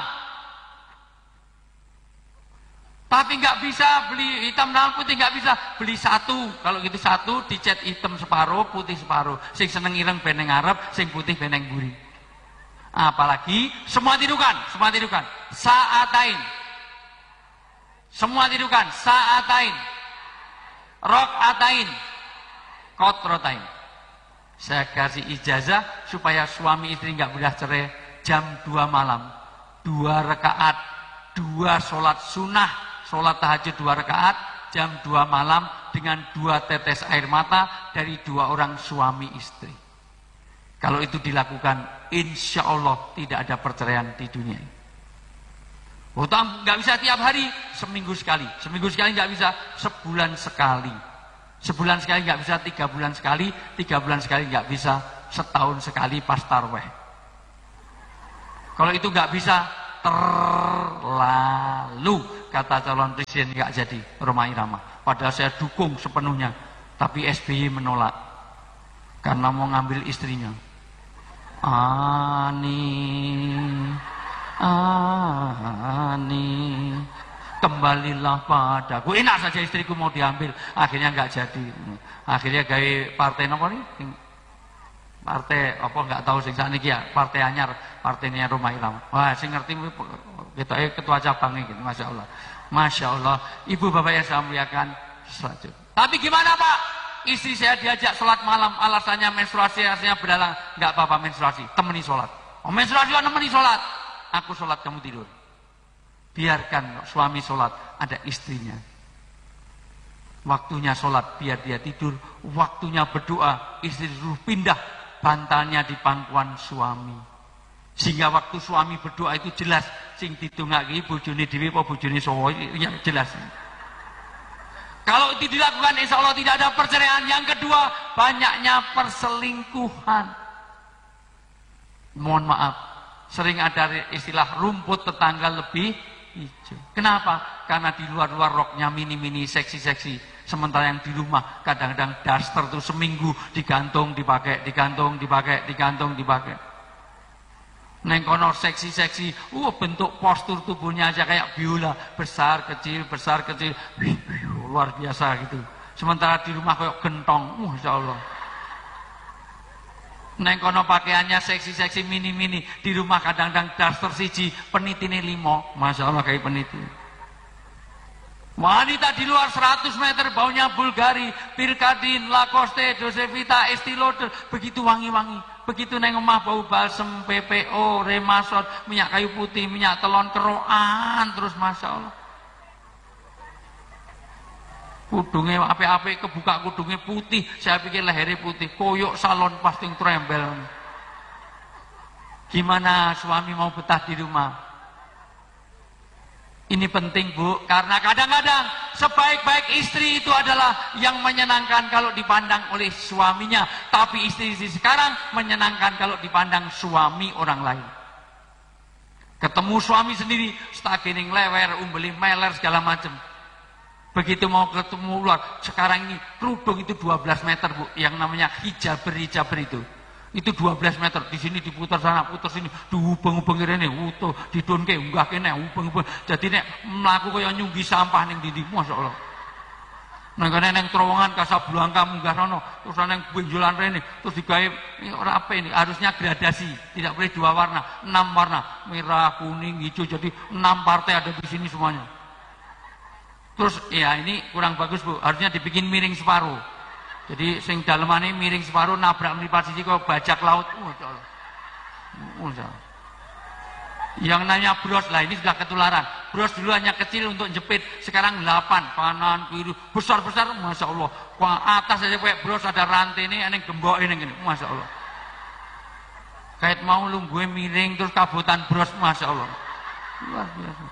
A: Tapi nggak bisa beli hitam dan putih, nggak bisa beli satu. Kalau gitu satu dicat hitam separuh, putih separuh. Sing seneng ireng beneng Arab, sing putih beneng buri. Apalagi semua tidukan, semua tidukan. Sa'atain. Semua tidukan, sa'atain, rok'atain, kotrotain. Saya kasih ijazah supaya suami istri nggak boleh cerai jam dua malam. Dua rakaat, dua sholat sunnah, sholat tahajud dua rakaat, jam dua malam dengan dua tetes air mata dari dua orang suami istri. Kalau itu dilakukan, insya Allah tidak ada perceraian di dunia ini. Utang nggak bisa tiap hari, seminggu sekali. Seminggu sekali nggak bisa, sebulan sekali. Sebulan sekali nggak bisa, tiga bulan sekali. Tiga bulan sekali nggak bisa, setahun sekali pas tarweh. Kalau itu nggak bisa, terlalu. Kata calon presiden nggak jadi, Rhoma Irama. Padahal saya dukung sepenuhnya. Tapi S B Y menolak. Karena mau ngambil istrinya. Ani... Ani, kembalilah padaku. Enak saja istriku mau diambil, akhirnya nggak jadi. Akhirnya gaya partai apa nih? Partai apa nggak tahu sing sakniki ya, partai anyar, partainya Rhoma Irama. Wah, sing ngerti kita ketua cabang gitu, masya Allah, masya Allah. Ibu bapak yang saya muliakan, selanjutnya. Tapi gimana Pak? Istri saya diajak sholat malam, alasannya menstruasi, alasannya berdalang. Nggak apa-apa menstruasi, temani sholat. Oh menstruasi, oh temani sholat. Aku sholat, kamu tidur. Biarkan suami sholat, ada istrinya. Waktunya sholat, biar dia tidur. Waktunya berdoa, istri suruh pindah bantalnya di pangkuan suami. Sehingga waktu suami berdoa itu jelas. Sing didongake bojone dhewe apa bojone sawa, ya jelas. Kalau itu dilakukan, insya Allah tidak ada perceraian. Yang kedua, banyaknya perselingkuhan. Mohon maaf. Sering ada istilah rumput tetangga lebih hijau. Kenapa? Karena di luar-luar roknya mini-mini seksi-seksi. Sementara yang di rumah kadang-kadang daster tuh seminggu digantung, dipakai, digantung, dipakai, digantung, dipakai. Neng kono seksi-seksi, uh bentuk postur tubuhnya aja kayak biola, besar kecil, besar kecil, luar biasa gitu. Sementara di rumah kayak gentong, uh, Masya Allah. Neng kono pakaiannya seksi-seksi mini-mini, di rumah kadang-kadang daster siji, penitine limo, Masya Allah kayak peniti. Wanita di luar seratus meter baunya Bulgari, Pirkadin, Lacoste, Josefita, Estee Lauder, begitu wangi-wangi. Begitu neng omah bau balsem, P P O, Remasot, minyak kayu putih, minyak telon, keroan, terus Masya Allah. Kudungnya ape-ape kebuka, kudungnya putih, saya pikir lehernya putih, koyok salon pasti trembel. Gimana suami mau betah di rumah? Ini penting Bu, karena kadang-kadang sebaik-baik istri itu adalah yang menyenangkan kalau dipandang oleh suaminya, tapi istri-istri sekarang menyenangkan kalau dipandang suami orang lain. Ketemu suami sendiri, stagening lewer, umbeli meler segala macam. Begitu mau ketemu ular, sekarang ini kerudung itu dua belas meter Bu, yang namanya hijaber-hijaber itu. Itu dua belas meter, di sini diputar sana, putar sini, diubeng-ubeng rene, utuh, didonke, unggah kene, ubeng-ubeng. Jadi nek mlaku kaya nyunggi sampah ning ndi, masyaallah. Nang kene nang terowongan Kasablanka munggah rono, terus nang benjolan rene, terus digawe ora apa ini, harusnya gradasi, tidak boleh dua warna, enam warna, merah, kuning, hijau, jadi enam partai ada di sini semuanya. Terus ya ini kurang bagus Bu, harusnya dibikin miring separuh. Jadi sing dalemane miring separuh, nabrak mripat siji kok bajak laut. Masyaallah. Masyaallah. Yang namanya bros lah ini sudah ketularan. Bros dulu hanya kecil untuk jepit, sekarang delapan, kanan kiri, besar-besar, masya Allah. Wah, atas aja kayak bros ada rantai ini, aneh gembok ini, gini, masya Allah. Kait mau lu gue miring terus kabutan bros, masya Allah. Luar biasa.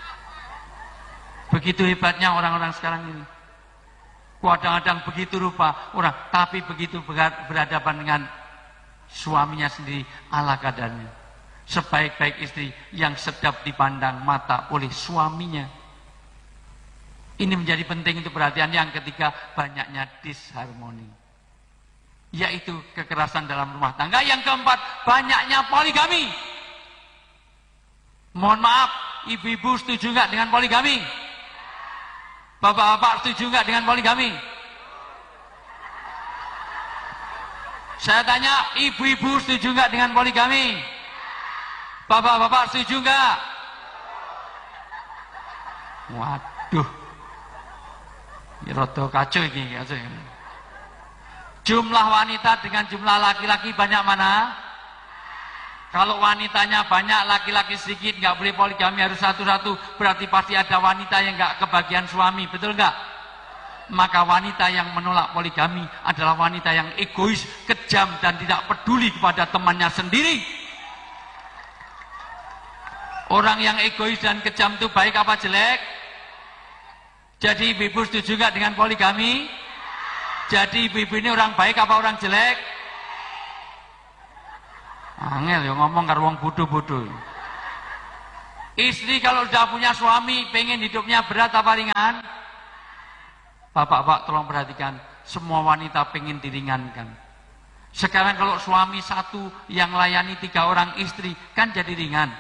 A: Begitu hebatnya orang-orang sekarang ini. Kadang-kadang begitu rupa orang, tapi begitu berhadapan dengan suaminya sendiri ala kadarnya. Sebaik-baik istri yang sedap dipandang mata oleh suaminya. Ini menjadi penting untuk perhatian. Yang ketiga, banyaknya disharmoni, yaitu kekerasan dalam rumah tangga. Yang keempat, banyaknya poligami. Mohon maaf, ibu-ibu setuju nggak dengan poligami? Bapak-bapak setuju nggak dengan poligami? Saya tanya, ibu-ibu setuju nggak dengan poligami? Bapak-bapak setuju nggak? Waduh, ini rada kacau ini. Jumlah wanita dengan jumlah laki-laki banyak mana? Kalau wanitanya banyak, laki-laki sedikit, nggak boleh poligami, harus satu-satu. Berarti pasti ada wanita yang nggak kebagian suami, betul nggak? Maka wanita yang menolak poligami adalah wanita yang egois, kejam, dan tidak peduli kepada temannya sendiri. Orang yang egois dan kejam itu baik apa jelek? Jadi ibu-ibu setuju nggak dengan poligami? Jadi ibu-ibu ini orang baik apa orang jelek? Angel ya ngomong karo wong bodoh-bodoh. Istri kalau sudah punya suami, pengen hidupnya berat apa ringan? Bapak-bapak tolong perhatikan, semua wanita pengen diringankan. Sekarang kalau suami satu yang layani tiga orang istri, kan jadi ringan.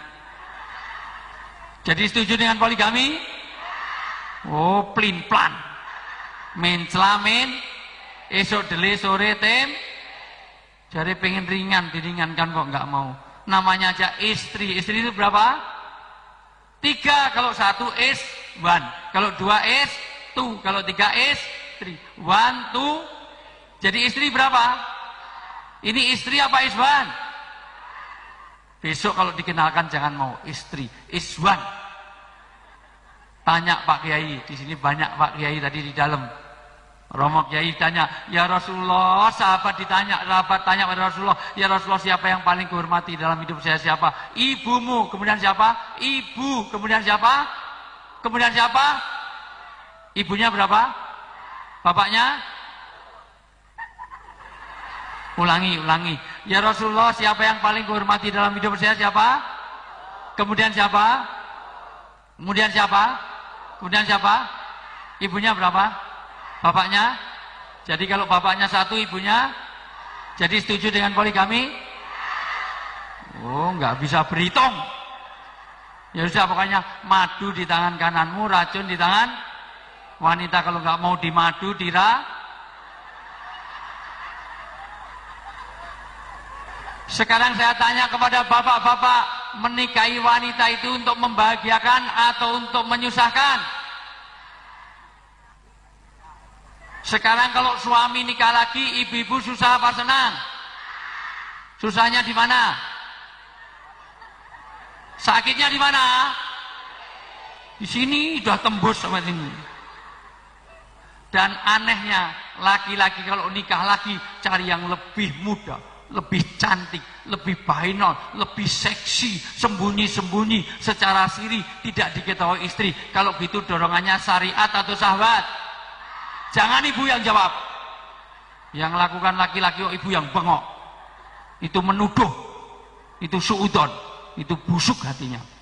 A: Jadi setuju dengan poligami? Oh, plin-plan. Mencelamin, esok dele sore tem. Jadi pengen ringan, diringankan kok nggak mau. Namanya aja istri. Istri itu berapa? Tiga. Kalau satu is one. Kalau dua is two. Kalau tiga is three. One, two. Jadi istri berapa? Ini istri apa is one? Besok kalau dikenalkan jangan mau istri. Is one. Tanya Pak Kiai. Di sini banyak Pak Kiai tadi di dalam. Romo Kiai tanya, ya Rasulullah, sahabat ditanya, sahabat tanya pada Rasulullah, ya Rasulullah siapa yang paling kuhormati dalam hidup saya siapa? Ibumu, kemudian siapa? Ibu, kemudian siapa? Kemudian siapa? Ibunya berapa? Bapaknya? Ulangi, ulangi. Ya Rasulullah siapa yang paling kuhormati dalam hidup saya siapa? Kemudian siapa? Kemudian siapa? Kemudian siapa? Ibunya berapa? Bapaknya? Jadi kalau bapaknya satu, ibunya? Jadi setuju dengan poligami? Oh, nggak bisa berhitung. Ya sudah, pokoknya madu di tangan kananmu, racun di tangan wanita. Kalau nggak mau dimadu, dira. Sekarang saya tanya kepada bapak-bapak, menikahi wanita itu untuk membahagiakan atau untuk menyusahkan? Sekarang kalau suami nikah lagi, ibu-ibu susah apa senang? Susahnya di mana? Sakitnya di mana? Di sini udah tembus sama sini. Dan anehnya, laki-laki kalau nikah lagi cari yang lebih muda, lebih cantik, lebih bainol, lebih seksi, sembunyi-sembunyi secara siri, tidak diketahui istri. Kalau gitu dorongannya syariat atau syahwat? Jangan ibu yang jawab. Yang lakukan laki-laki, oh ibu yang bengok. Itu menuduh. Itu suudon. Itu busuk hatinya.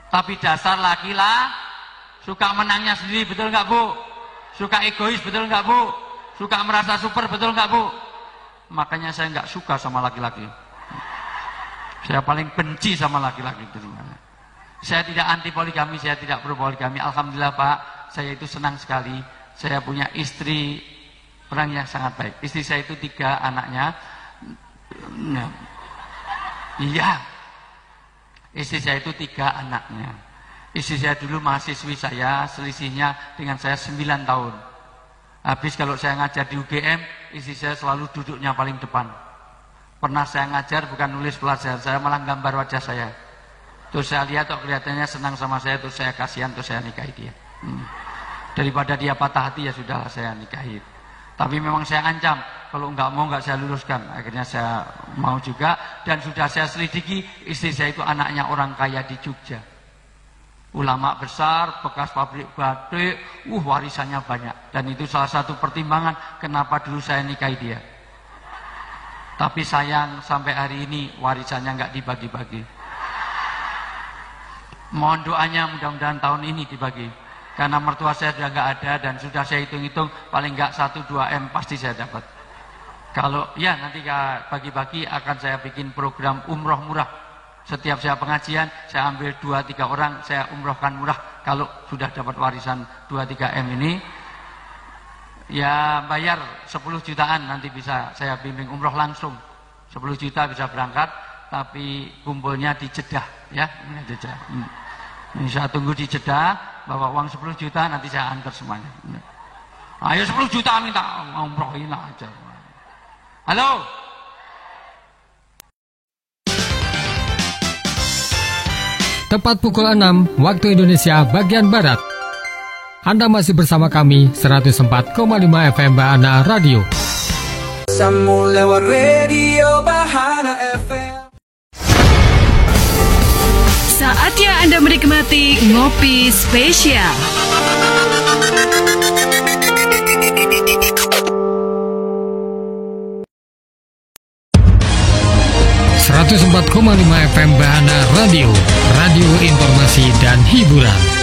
A: Tapi dasar laki-laki suka menangnya sendiri, betul nggak Bu? Suka egois, betul nggak Bu? Suka merasa super, betul nggak Bu? Makanya saya nggak suka sama laki-laki. Saya paling benci sama laki-laki. Saya tidak anti poligami, saya tidak pro poligami. Alhamdulillah Pak, saya itu senang sekali. Saya punya istri orang yang sangat baik. Istri saya itu tiga anaknya. Nah, iya. Istri saya itu tiga anaknya. Istri saya dulu mahasiswi saya, selisihnya dengan saya sembilan tahun. Habis kalau saya ngajar di U G M, istri saya selalu duduknya paling depan. Pernah saya ngajar bukan nulis pelajar, saya malah gambar wajah saya. Terus saya lihat kok kelihatannya senang sama saya, terus saya kasihan, terus saya nikahi dia. Hmm. Daripada dia patah hati ya sudah saya nikahi. Tapi memang saya ancam, kalau nggak mau nggak saya luluskan. Akhirnya saya mau juga, dan sudah saya selidiki, istri saya itu anaknya orang kaya di Jogja. Ulama besar, bekas pabrik batik, uh warisannya banyak. Dan itu salah satu pertimbangan kenapa dulu saya nikahi dia. Tapi sayang sampai hari ini warisannya nggak dibagi-bagi. Mohon doanya mudah-mudahan tahun ini dibagi. Karena mertua saya sudah nggak ada dan sudah saya hitung-hitung paling nggak satu dua M pasti saya dapat. Kalau ya nanti bagi-bagi akan saya bikin program umroh murah. Setiap saya pengajian, saya ambil dua tiga orang, saya umrohkan murah. Kalau sudah dapat warisan dua tiga M ini, ya bayar sepuluh jutaan, nanti bisa saya bimbing umroh langsung. sepuluh juta bisa berangkat, tapi kumpulnya di Jeddah. Ya, ini Jeddah. Ini saya tunggu di Jeddah, bawa uang sepuluh juta, nanti saya antar semuanya. Ayo sepuluh juta minta umrohin aja. Halo?
B: Tepat pukul enam waktu Indonesia bagian Barat. Anda masih bersama kami seratus empat koma lima F M Bahana Radio. Sambung lewat radio Bahana F M.
C: Saatnya Anda menikmati Ngopi Spesial.
B: seratus empat koma lima F M Bahana Radio, radio informasi dan hiburan.